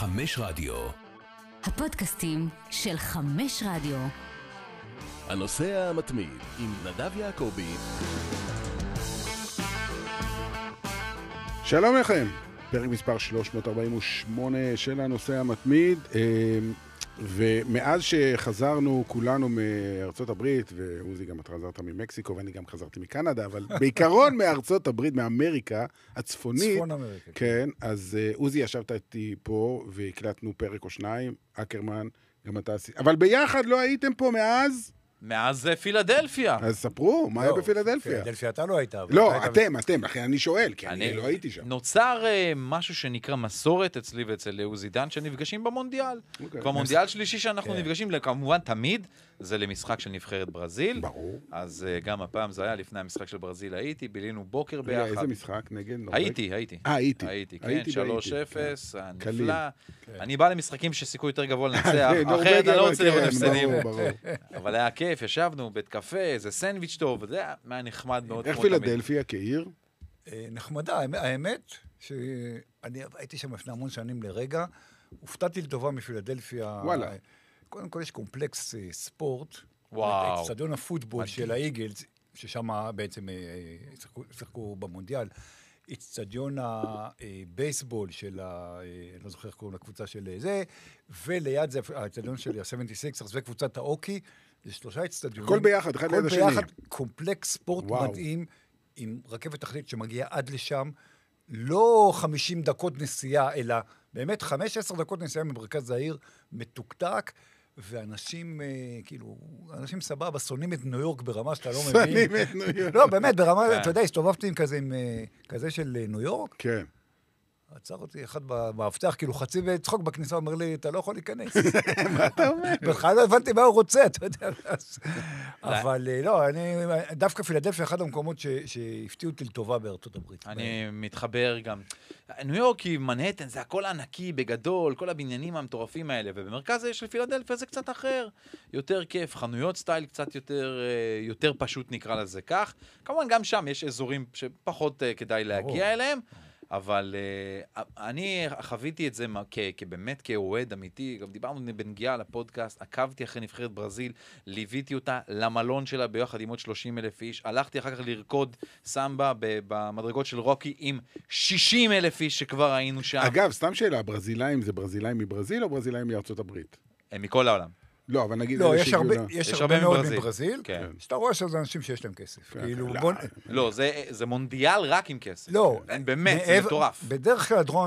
חמש רדיו. הפודקאסטים של חמש רדיו. הנושא המתמיד עם נדב יעקבי. שלום לכם, פרק מספר 348 של הנושא המתמיד, ומאז שחזרנו כולנו מארצות הברית, ועוזי גם אתה חזרת ממקסיקו ואני גם חזרתי מקנדה, אבל בעיקרון מארצות הברית, מאמריקה הצפונית, צפון אמריקה. כן, אז עוזי ישבת איתי פה והקלטנו פרק או שניים, אקרמן, גם אתה עשית, אבל ביחד לא הייתם פה מאז פילדלפיה. אז ספרו, מה היה בפילדלפיה? פילדלפיה אתה לא היית. לא, אתם, לכן אני שואל, כי אני לא הייתי שם. נוצר משהו שנקרא מסורת אצלי ואצל עוזי דן, שנפגשים במונדיאל. כבר מונדיאל שלישי שאנחנו נפגשים, כמובן תמיד, זה למשחק של נבחרת ברזיל. ברור. אז גם הפעם זה היה לפני המשחק של ברזיל, הייתי, בילינו בוקר ביחד. איזה משחק נגד? הייתי. הייתי, כן, 3-0, נפלא. אני בא למשחקים שסיכוי יותר גבוה לנצח, אחרת אני לא רוצה לראות הפסדים. אבל היה כיף, ישבנו, בית קפה, איזה סנדוויץ' טוב, זה היה נחמד מאוד. איך פילדלפיה כעיר? נחמדה, האמת שאני הייתי שם לפני המון שנים לרגע, הופתעתי לטובה מפילדלפיה. וואלה. קודם כל יש קומפלקס ספורט, וואו. אצטדיון הפוטבול של האיגלס, ששם בעצם שיחקו במונדיאל, אצטדיון הבייסבול של, אני לא זוכר איך קוראים לקבוצה של זה, וליד זה האצטדיון של ה-76ers וקבוצת האוקי, זה 3 אצטדיונים. כל ביחד, אחד ליד השני. כל ביחד, קומפלקס ספורט מדהים, עם רכבת תחתית שמגיעה עד לשם, לא 50 דקות נסיעה, אלא באמת 5-10 דקות נסיעה ממרכז העיר, מתוקתק, ואנשים, כאילו, אנשים סבבה, שונאים את ניו יורק ברמה שאתה לא מבין. שונאים את ניו יורק. לא, באמת, ברמה, אתה יודע, הסתובבתי עם כזה של ניו יורק, כן. עצר אותי אחד במאבטח, כאילו חצי בצחוק בכניסה, אומר לי, אתה לא יכול להיכנס. מה אתה אומר? בכלל לא הבנתי מה הוא רוצה, אתה יודע. אבל לא, דווקא פילדלפיה, אחד המקומות שהפתיעו אותי לטובה בארצות הברית. אני מתחבר גם. ניו יורק היא מנהטן, זה הכל ענקי, בגדול, כל הבניינים המטורפים האלה, ובמרכז של פילדלפיה זה קצת אחר. יותר כיף, חנויות סטייל קצת יותר פשוט נקרא לזה כך. כמובן גם שם יש אזורים שפחות כדאי להגיע אליהם. אבל אני חוויתי את זה באמת כאוהד אמיתי, גם דיברנו בנגיעה לפודקאסט, עקבתי אחרי נבחרת ברזיל, ליוויתי אותה למלון שלה ביחד עם עוד 30,000 איש, הלכתי אחר כך לרקוד סמבה במדרגות של רוקי עם 60,000 איש שכבר היינו שם. אגב, סתם שאלה, ברזילאים זה ברזילאים מברזיל או ברזילאים מארצות הברית? הם מכל העולם. לא, אבל נגיד... לא, יש הרבה מאוד מברזיל, כן. שאתה רואה שזה אנשים שיש להם כסף. לא, זה מונדיאל רק עם כסף. לא. באמת, זה מטורף. בדרך כלל הדרום